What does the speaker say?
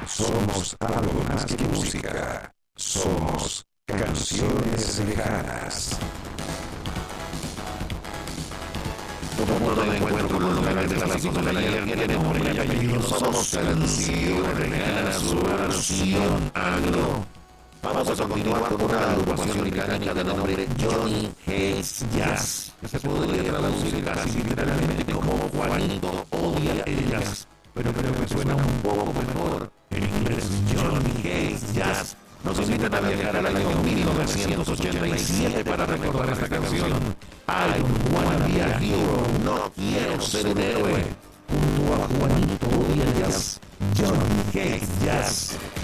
Somos algo más que música. Somos canciones lejanas. Tu punto de encuentro con los grandes clásicos del ayer tiene nombre y apellido. Somos canciones lejanas, su versión agro. Vamos a continuar con una agrupación británica de nombre Johnny Hates Jazz, que se podría traducir casi literalmente como Juanito odia el jazz, pero creo que suena un poco mejor en inglés. Johnny Hates Jazz nos invitan a viajar al año 1987 para recordar esta canción. I don't wanna be a hero, no quiero ser un héroe, junto a Juanito odia el jazz, Johnny Hates Jazz.